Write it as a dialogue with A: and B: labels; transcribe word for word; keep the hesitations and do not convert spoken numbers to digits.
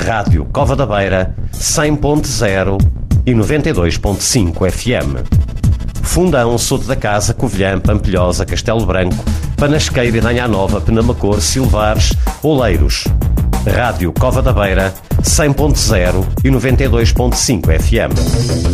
A: Rádio Cova da Beira, cem ponto zero e noventa e dois ponto cinco F M. Fundão, Soto da Casa, Covilhã, Pampilhosa, Castelo Branco, Panasqueira e Danha Nova, Penamacor, Silvares, Oleiros. Rádio Cova da Beira, cem ponto zero e noventa e dois ponto cinco F M.